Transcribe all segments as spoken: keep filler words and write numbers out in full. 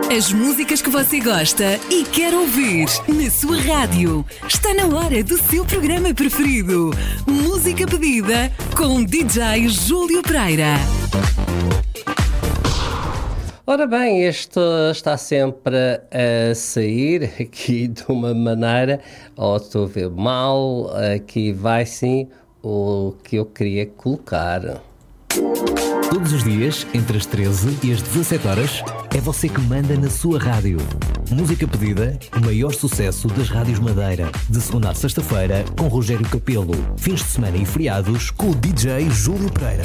As músicas que você gosta e quer ouvir na sua rádio. Está na hora do seu programa preferido. Música pedida com D J Júlio Pereira. Ora bem, este está sempre a sair aqui de uma maneira, ou estou a ver mal, aqui vai sim o que eu queria colocar. Todos os dias, entre as treze e as dezassete horas, é você que manda na sua rádio. Música pedida, o maior sucesso das rádios Madeira. De segunda a sexta-feira, com Rogério Capelo. Fins de semana e feriados, com o D J Júlio Pereira.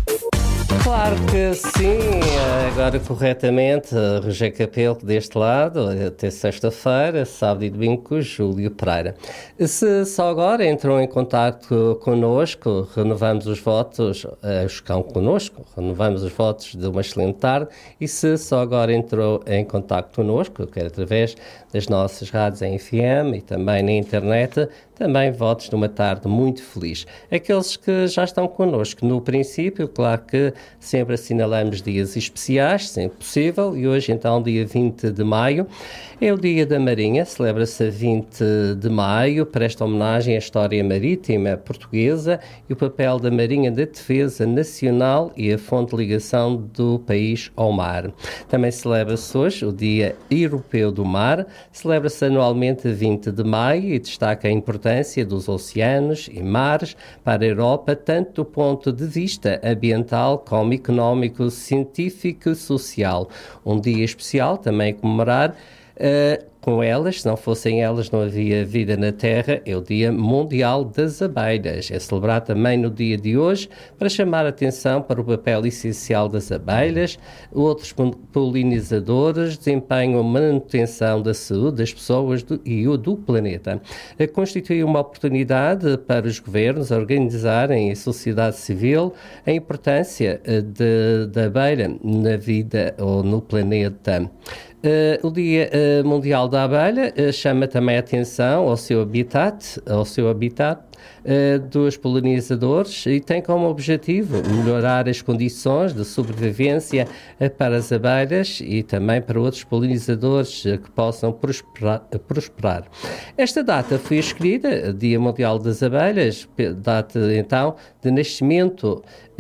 Claro que sim, agora corretamente, Rogério Capelo deste lado, até sexta-feira, sábado e domingo com o Júlio Pereira. Se só agora entram em contato connosco, renovamos os votos, uh, estão connosco, renovamos os votos de uma excelente tarde, e se só agora entrou em contato connosco, quer através das nossas rádios em F M e também na internet, também votos de uma tarde muito feliz. Aqueles que já estão connosco no princípio, claro que sempre assinalamos dias especiais, sempre possível, e hoje então, dia vinte de maio, é o Dia da Marinha, celebra-se a vinte de maio, presta homenagem à história marítima portuguesa e o papel da Marinha da Defesa Nacional e a fonte de ligação do país ao mar. Também celebra-se hoje o Dia Europeu do Mar, celebra-se anualmente a vinte de maio e destaca a importância dos oceanos e mares para a Europa, tanto do ponto de vista ambiental como económico, científico e social. Um dia especial também a comemorar uh, com elas, se não fossem elas não havia vida na Terra, é o Dia Mundial das Abelhas. É celebrado também no dia de hoje para chamar a atenção para o papel essencial das abelhas. Outros polinizadores desempenham a manutenção da saúde das pessoas do, e o do planeta. Constitui uma oportunidade para os governos organizarem a sociedade civil a importância de, da abelha na vida ou no planeta. Uh, o Dia uh, Mundial da Abelha uh, chama também a atenção ao seu habitat, ao seu habitat uh, dos polinizadores e tem como objetivo melhorar as condições de sobrevivência uh, para as abelhas e também para outros polinizadores uh, que possam prosperar, uh, prosperar. Esta data foi escolhida, Dia Mundial das Abelhas, data então de nascimento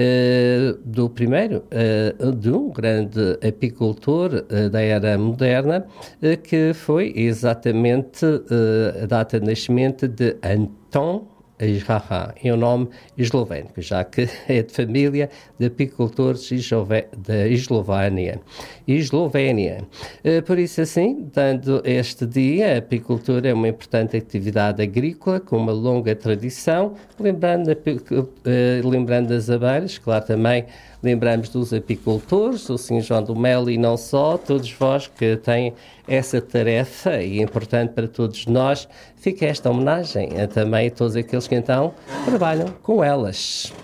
Uh, do primeiro, uh, de um grande apicultor uh, da era moderna, uh, que foi exatamente uh, a data de nascimento de Anton Ijraha, é um nome eslovénico, já que é de família de apicultores da Eslovénia. Eslovénia. Por isso assim, dando este dia, a apicultura é uma importante atividade agrícola com uma longa tradição, lembrando, lembrando das abelhas, claro, também lembramos dos apicultores, o senhor João do Melo e não só, todos vós que têm essa tarefa e é importante para todos nós, fica esta homenagem a também a todos aqueles que então trabalham com elas.